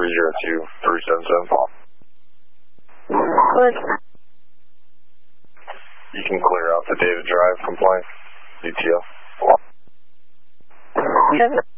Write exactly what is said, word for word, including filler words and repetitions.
three zero two three seven seven. Good. You can clear out the David Drive compliance, D T L. Seven.